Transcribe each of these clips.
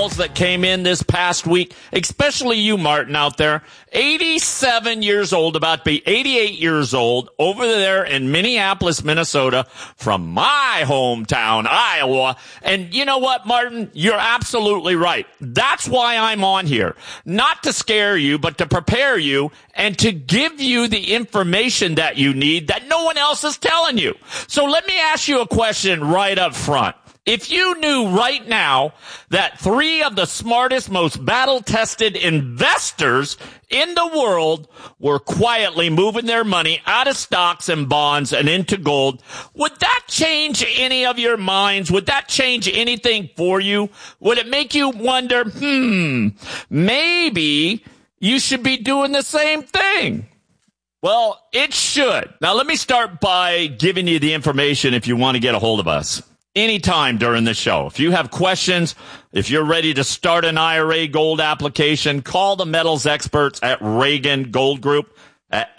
calls that came in this past week, especially you, Martin, out there. 87 years old, about to be 88 years old, over there in Minneapolis, Minnesota, from my hometown, Iowa. And you know what, Martin? You're absolutely right. That's why I'm on here. Not to scare you, but to prepare you and to give you the information that you need that no one else is telling you. So let me ask you a question right up front. If you knew right now that 3 of the smartest, most battle-tested investors in the world were quietly moving their money out of stocks and bonds and into gold, would that change any of your minds? Would that change anything for you? Would it make you wonder, maybe you should be doing the same thing? Well, it should. Now, let me start by giving you the information if you want to get a hold of us. Anytime during the show. If you have questions, if you're ready to start an IRA gold application, call the metals experts at Reagan Gold Group at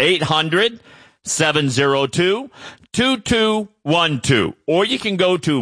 800-702-2212. Or you can go to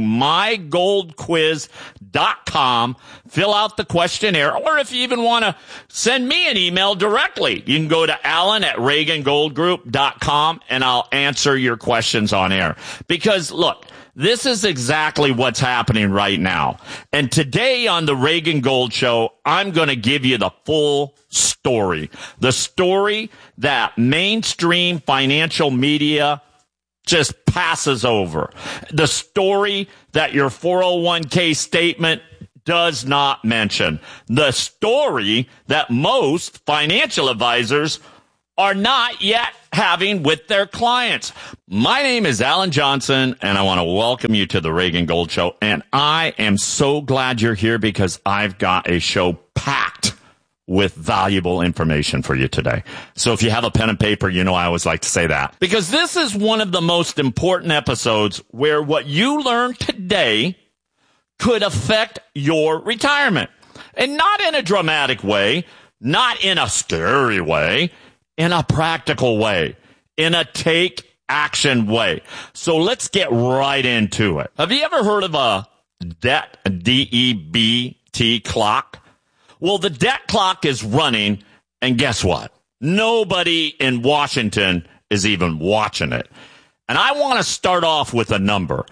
mygoldquiz.com, fill out the questionnaire, or if you even want to send me an email directly, you can go to Alan at ReaganGoldGroup.com, and I'll answer your questions on air. Because, look, this is exactly what's happening right now. And today on the Reagan Gold Show, I'm going to give you the full story. The story that mainstream financial media just passes over. The story that your 401k statement does not mention. The story that most financial advisors are not yet having with their clients. My name is Alan Johnson, and I want to welcome you to the Reagan Gold Show. And I am so glad you're here because I've got a show packed with valuable information for you today. So if you have a pen and paper, you know I always like to say that. Because this is one of the most important episodes where what you learn today could affect your retirement. And not in a dramatic way, not in a scary way, in a practical way, in a take action way. So let's get right into it. Have you ever heard of a debt, a D-E-B-T clock? Well, the debt clock is running, and guess what? Nobody in Washington is even watching it. And I want to start off with a number,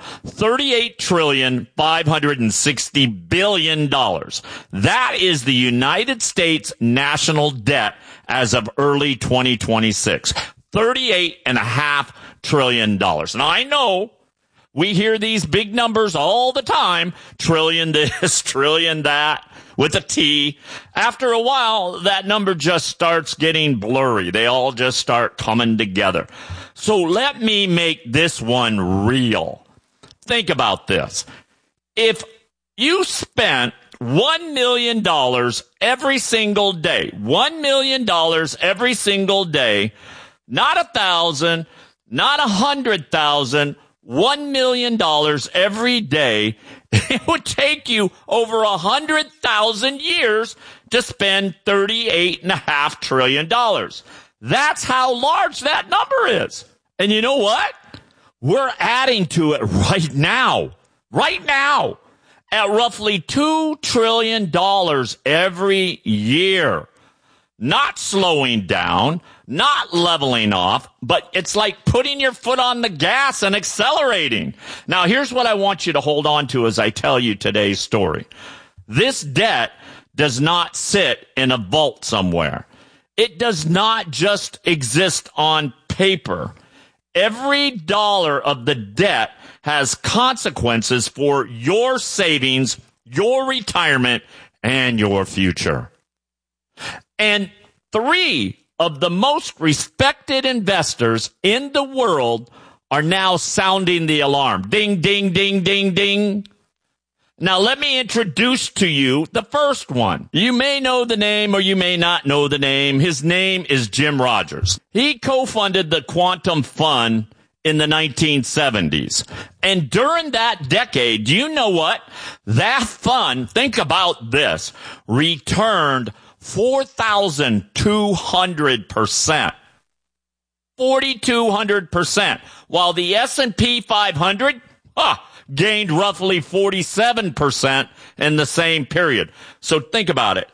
$38,560 billion. That is the United States national debt as of early 2026, $38.5 trillion. Now, I know we hear these big numbers all the time, trillion this, trillion that, with a T. After a while, that number just starts getting blurry. They all just start coming together. So let me make this one real. Think about this. If you spent $1 million every single day, $1 million every single day, not 1,000, not 100,000, $1 million every day, it would take you over 100,000 years to spend $38.5 trillion. That's how large that number is. And you know what? We're adding to it right now, at roughly $2 trillion every year. Not slowing down, not leveling off, but it's like putting your foot on the gas and accelerating. Now, here's what I want you to hold on to as I tell you today's story. This debt does not sit in a vault somewhere. It does not just exist on paper. Every dollar of the debt has consequences for your savings, your retirement, and your future. And 3 of the most respected investors in the world are now sounding the alarm. Ding, ding, ding, ding, ding. Now, let me introduce to you the first one. You may know the name or you may not know the name. His name is Jim Rogers. He co-funded the Quantum Fund in the 1970s. And during that decade, do you know what? That fund, think about this, returned 4,200%. 4,200%. While the S&P 500, gained roughly 47% in the same period. So think about it.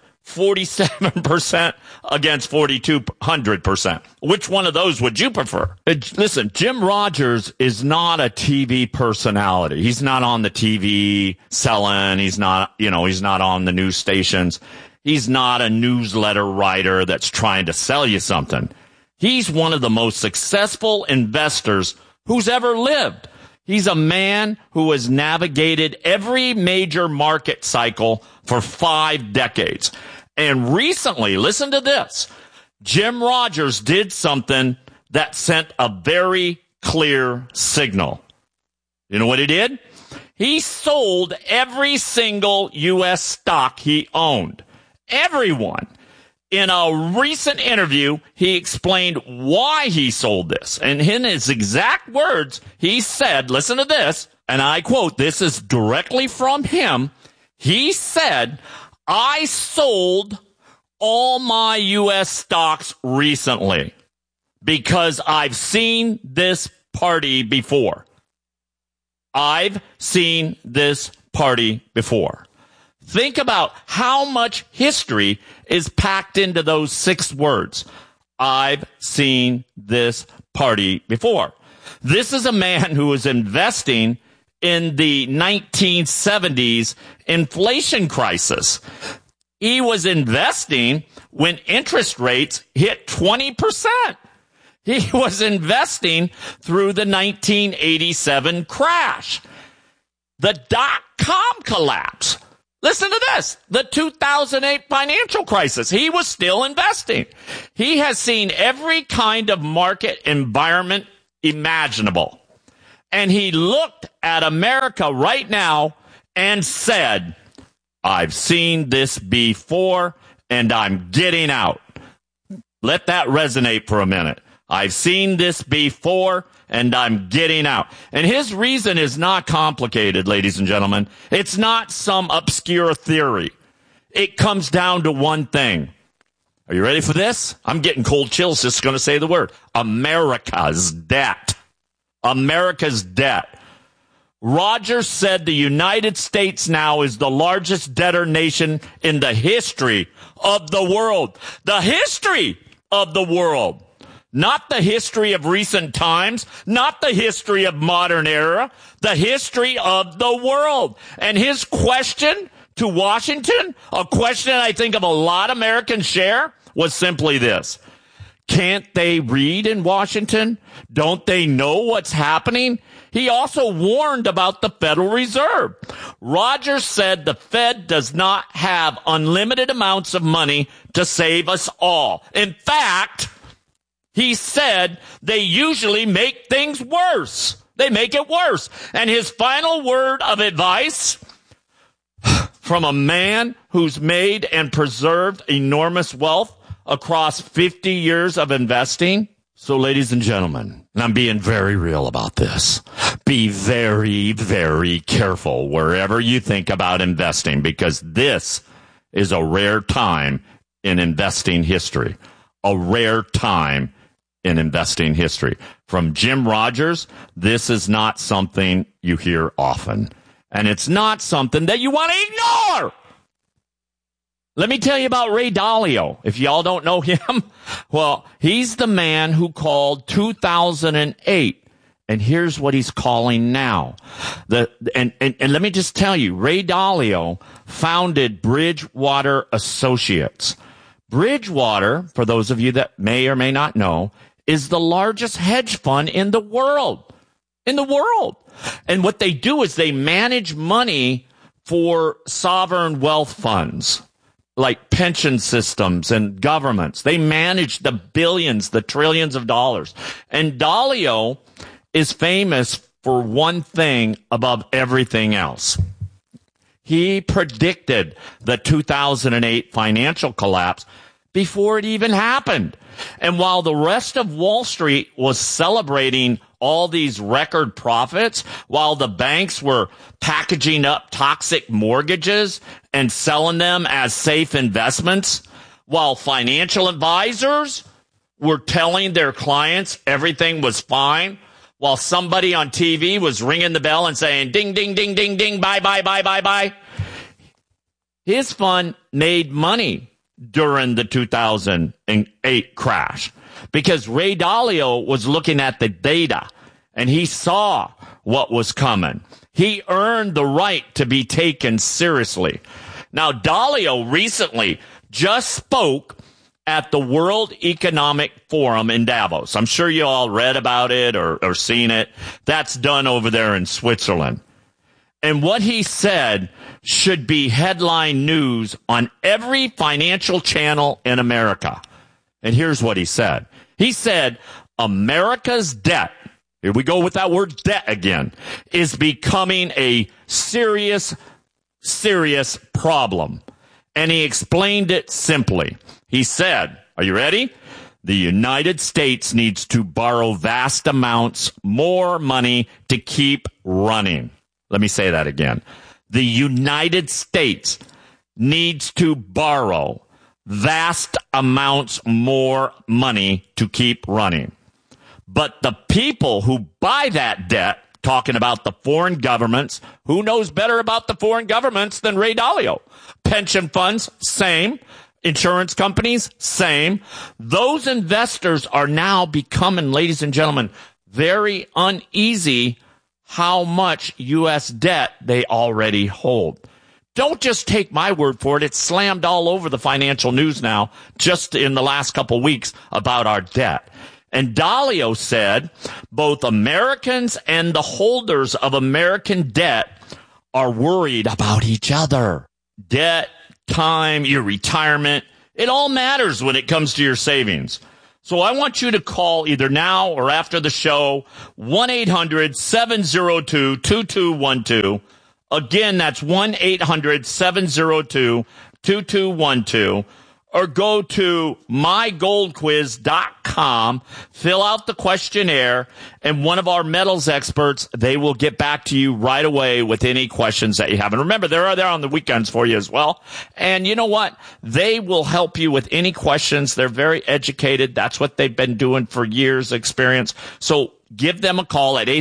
47% against 4,200%. Which one of those would you prefer? Listen, Jim Rogers is not a TV personality. He's not on the TV selling. He's not on the news stations. He's not a newsletter writer that's trying to sell you something. He's one of the most successful investors who's ever lived. He's a man who has navigated every major market cycle for 5 decades. And recently, listen to this, Jim Rogers did something that sent a very clear signal. You know what he did? He sold every single U.S. stock he owned. Everyone. In a recent interview, he explained why he sold this. And in his exact words, he said, listen to this, and I quote, this is directly from him. He said, I sold all my U.S. stocks recently because I've seen this party before. I've seen this party before. Think about how much history is packed into those 6 words. I've seen this party before. This is a man who was investing in the 1970s inflation crisis. He was investing when interest rates hit 20%. He was investing through the 1987 crash, the dot-com collapse. Listen to this, the 2008 financial crisis. He was still investing. He has seen every kind of market environment imaginable. And he looked at America right now and said, I've seen this before and I'm getting out. Let that resonate for a minute. I've seen this before and I'm getting out. And his reason is not complicated, ladies and gentlemen. It's not some obscure theory. It comes down to one thing. Are you ready for this? I'm getting cold chills just going to say the word. America's debt. America's debt. Rogers said the United States now is the largest debtor nation in the history of the world. The history of the world. Not the history of recent times, not the history of modern era, the history of the world. And his question to Washington, a question I think of a lot of Americans share, was simply this. Can't they read in Washington? Don't they know what's happening? He also warned about the Federal Reserve. Rogers said the Fed does not have unlimited amounts of money to save us all. In fact, he said they usually make things worse. They make it worse. And his final word of advice from a man who's made and preserved enormous wealth across 50 years of investing. So, ladies and gentlemen, and I'm being very real about this, be very, very careful wherever you think about investing, because this is a rare time in investing history. A rare time in investing history. From Jim Rogers, this is not something you hear often. And it's not something that you want to ignore. Let me tell you about Ray Dalio. If y'all don't know him, well, he's the man who called 2008. And here's what he's calling now. And let me just tell you, Ray Dalio founded Bridgewater Associates. Bridgewater, for those of you that may or may not know, is the largest hedge fund in the world. In the world. And what they do is they manage money for sovereign wealth funds, like pension systems and governments. They manage the billions, the trillions of dollars. And Dalio is famous for one thing above everything else. He predicted the 2008 financial collapse before it even happened. And while the rest of Wall Street was celebrating all these record profits, while the banks were packaging up toxic mortgages and selling them as safe investments, while financial advisors were telling their clients everything was fine, while somebody on TV was ringing the bell and saying, ding, ding, ding, ding, ding, bye, bye, bye, bye, bye. His fund made money during the 2008 crash because Ray Dalio was looking at the data and he saw what was coming. He earned the right to be taken seriously. Now, Dalio recently just spoke at the World Economic Forum in Davos. I'm sure you all read about it or seen it. That's done over there in Switzerland. And what he said should be headline news on every financial channel in America. And here's what he said. He said, America's debt, here we go with that word debt again, is becoming a serious problem. And he explained it simply. He said, are you ready? The United States needs to borrow vast amounts more money to keep running. Let me say that again. The United States needs to borrow vast amounts more money to keep running. But the people who buy that debt, talking about the foreign governments, who knows better about the foreign governments than Ray Dalio? Pension funds, same. Insurance companies, same. Those investors are now becoming, ladies and gentlemen, very uneasy how much U.S. debt they already hold. Don't just take my word for it. It's slammed all over the financial news now, just in the last couple weeks, about our debt. And Dalio said both Americans and the holders of American debt are worried about each other. Debt, time, your retirement, it all matters when it comes to your savings. So I want you to call either now or after the show, 1-800-702-2212. Again, that's 1-800-702-2212. Or go to mygoldquiz.com, fill out the questionnaire, and one of our metals experts, they will get back to you right away with any questions that you have. And remember, they're there on the weekends for you as well. And you know what? They will help you with any questions. They're very educated. That's what they've been doing for years' experience. So give them a call at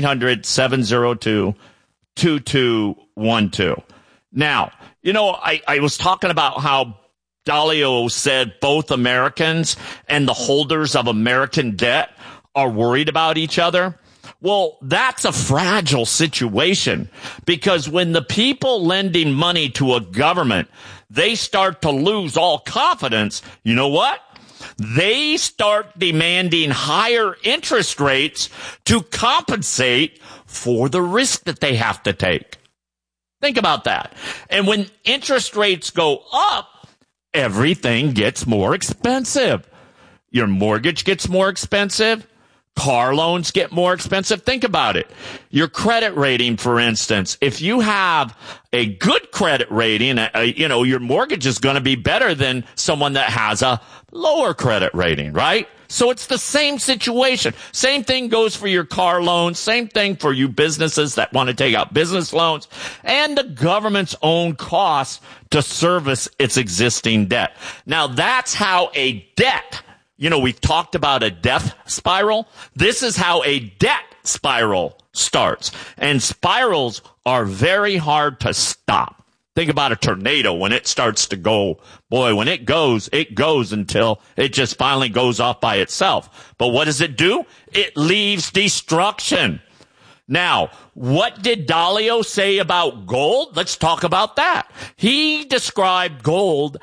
800-702-2212. Now, you know, I was talking about how Dalio said both Americans and the holders of American debt are worried about each other. Well, that's a fragile situation because when the people lending money to a government, they start to lose all confidence, you know what? They start demanding higher interest rates to compensate for the risk that they have to take. Think about that. And when interest rates go up, everything gets more expensive. Your mortgage gets more expensive. Car loans get more expensive. Think about it. Your credit rating, for instance, if you have a good credit rating, your mortgage is going to be better than someone that has a lower credit rating, right? So it's the same situation. Same thing goes for your car loans. Same thing for you businesses that want to take out business loans and the government's own costs to service its existing debt. Now, that's how a debt, we've talked about a death spiral. This is how a debt spiral starts. And spirals are very hard to stop. Think about a tornado when it starts to go. Boy, when it goes until it just finally goes off by itself. But what does it do? It leaves destruction. Now, what did Dalio say about gold? Let's talk about that. He described gold.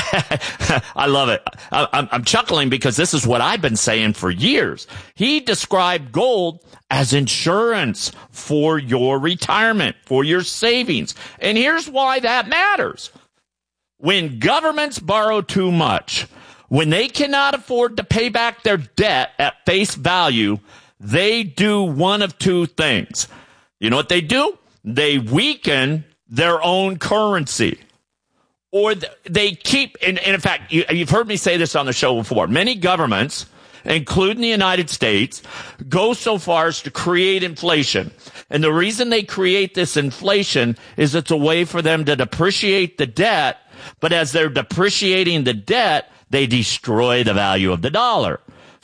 I love it. I'm chuckling because this is what I've been saying for years. He described gold as insurance for your retirement, for your savings. And here's why that matters. When governments borrow too much, when they cannot afford to pay back their debt at face value, they do one of two things. You know what they do? They weaken their own currency. Or they keep, and in fact, you've heard me say this on the show before, many governments, including the United States, go so far as to create inflation. And the reason they create this inflation is it's a way for them to depreciate the debt, but as they're depreciating the debt, they destroy the value of the dollar.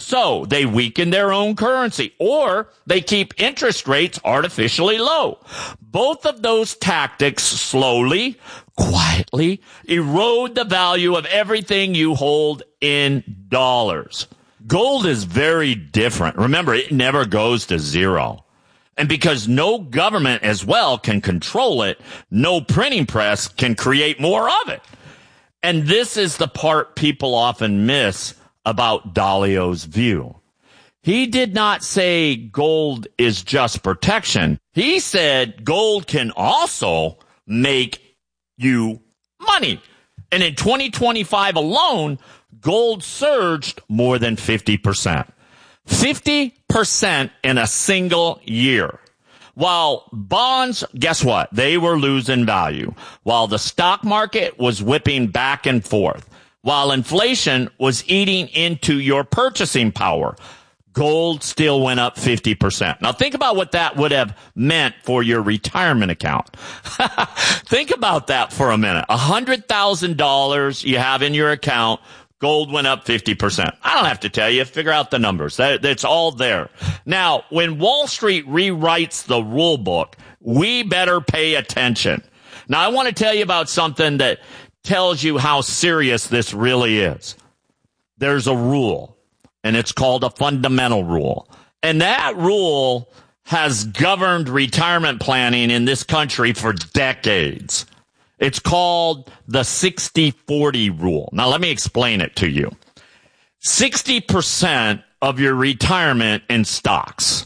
So they weaken their own currency, or they keep interest rates artificially low. Both of those tactics slowly, quietly erode the value of everything you hold in dollars. Gold is very different. Remember, it never goes to zero. And because no government as well can control it, no printing press can create more of it. And this is the part people often miss about Dalio's view. He did not say gold is just protection. He said gold can also make you money. And in 2025 alone, gold surged more than 50%. 50% in a single year. While bonds, guess what? They were losing value. While the stock market was whipping back and forth. While inflation was eating into your purchasing power. Gold still went up 50%. Now think about what that would have meant for your retirement account. Think about that for a minute. $100,000 you have in your account. Gold went up 50%. I don't have to tell you. Figure out the numbers. That's all there. Now, when Wall Street rewrites the rule book, we better pay attention. Now, I want to tell you about something that tells you how serious this really is. There's a rule, and it's called a fundamental rule. And that rule has governed retirement planning in this country for decades. It's called the 60-40 rule. Now, let me explain it to you. 60% of your retirement in stocks,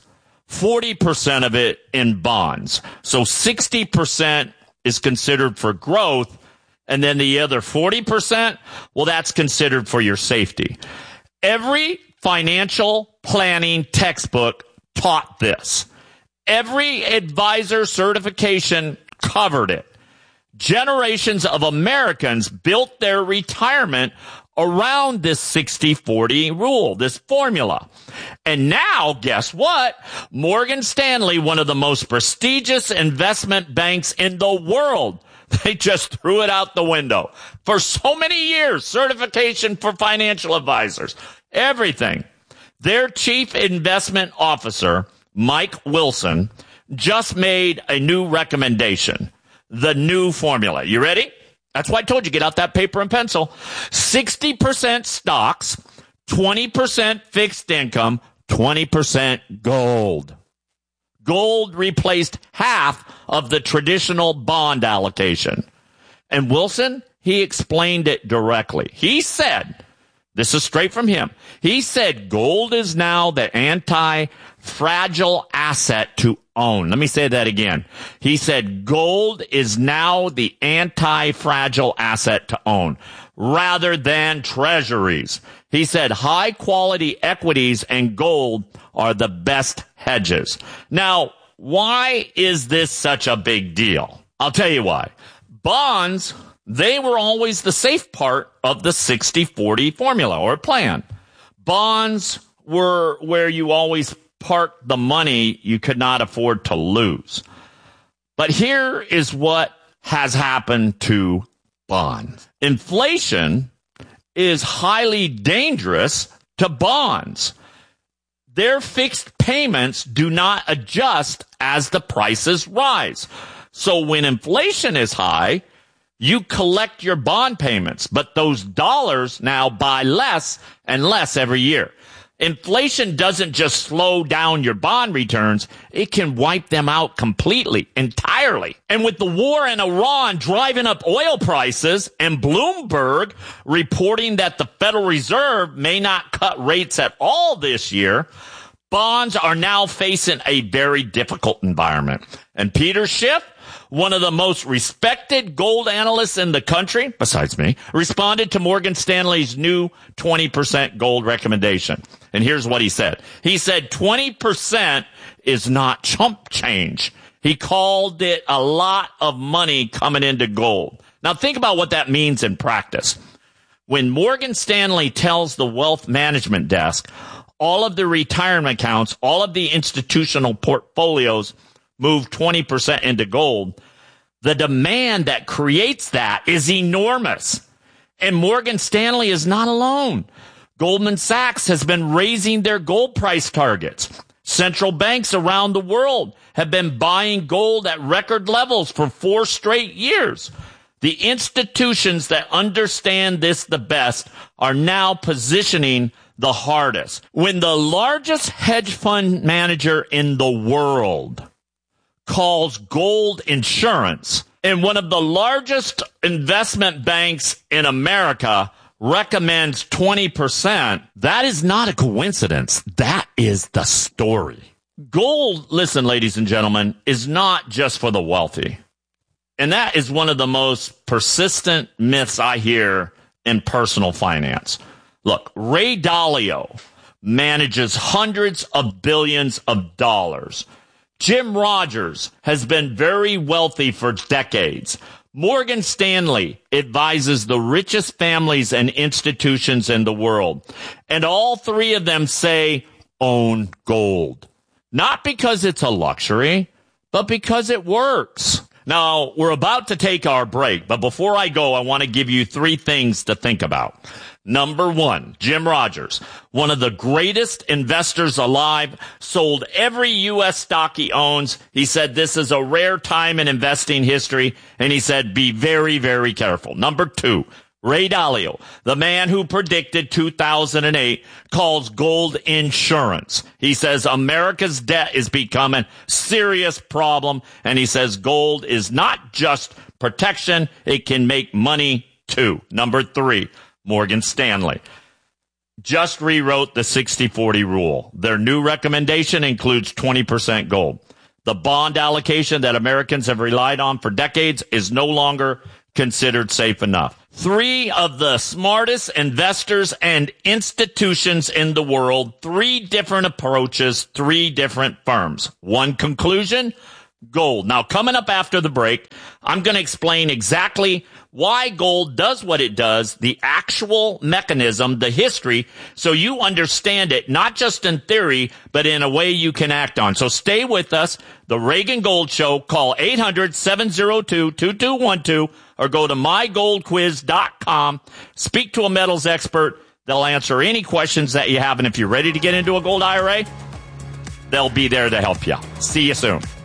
40% of it in bonds. So 60% is considered for growth, and then the other 40%, well, that's considered for your safety. Every financial planning textbook taught this. Every advisor certification covered it. Generations of Americans built their retirement around this 60-40 rule, this formula. And now, guess what? Morgan Stanley, one of the most prestigious investment banks in the world, they just threw it out the window. For so many years, certification for financial advisors, everything. Their chief investment officer, Mike Wilson, just made a new recommendation. The new formula. You ready? That's why I told you, get out that paper and pencil. 60% stocks, 20% fixed income, 20% gold. Gold replaced half of the traditional bond allocation. And Wilson, he explained it directly. He said, this is straight from him. He said gold is now the anti-fragile asset to own. Let me say that again. He said gold is now the anti-fragile asset to own rather than treasuries. He said high quality equities and gold are the best hedges. Now, why is this such a big deal? I'll tell you why. Bonds, they were always the safe part of the 60-40 formula or plan. Bonds were where you always parked the money you could not afford to lose. But here is what has happened to bonds. Inflation is highly dangerous to bonds. Their fixed payments do not adjust as the prices rise. So when inflation is high, you collect your bond payments, but those dollars now buy less and less every year. Inflation doesn't just slow down your bond returns, it can wipe them out completely, entirely. And with the war in Iran driving up oil prices and Bloomberg reporting that the Federal Reserve may not cut rates at all this year, bonds are now facing a very difficult environment. And Peter Schiff, one of the most respected gold analysts in the country, besides me, responded to Morgan Stanley's new 20% gold recommendation. And here's what he said. He said 20% is not chump change. He called it a lot of money coming into gold. Now think about what that means in practice. When Morgan Stanley tells the wealth management desk, all of the retirement accounts, all of the institutional portfolios move 20% into gold, the demand that creates that is enormous. And Morgan Stanley is not alone. Goldman Sachs has been raising their gold price targets. Central banks around the world have been buying gold at record levels for 4 straight years. The institutions that understand this the best are now positioning the hardest. When the largest hedge fund manager in the world calls gold insurance, and one of the largest investment banks in America recommends 20%, that is not a coincidence. That is the story. Gold, listen, ladies and gentlemen, is not just for the wealthy. And that is one of the most persistent myths I hear in personal finance. Look, Ray Dalio manages hundreds of billions of dollars. Jim Rogers has been very wealthy for decades. Morgan Stanley advises the richest families and institutions in the world. And all three of them say, own gold. Not because it's a luxury, but because it works. Now, we're about to take our break, but before I go, I want to give you 3 things to think about. Number 1, Jim Rogers, one of the greatest investors alive, sold every U.S. stock he owns. He said this is a rare time in investing history, and he said be very, very careful. Number 2, Ray Dalio, the man who predicted 2008, calls gold insurance. He says America's debt is becoming a serious problem, and he says gold is not just protection, it can make money too. Number 3, Morgan Stanley just rewrote the 60-40 rule. Their new recommendation includes 20% gold. The bond allocation that Americans have relied on for decades is no longer considered safe enough. 3 of the smartest investors and institutions in the world, 3 different approaches, 3 different firms. One conclusion, gold. Now, coming up after the break, I'm going to explain exactly why gold does what it does, the actual mechanism, the history, so you understand it, not just in theory, but in a way you can act on. So stay with us. The Reagan Gold Show. Call 800-702-2212 or go to mygoldquiz.com. Speak to a metals expert. They'll answer any questions that you have. And if you're ready to get into a gold IRA, they'll be there to help you. See you soon.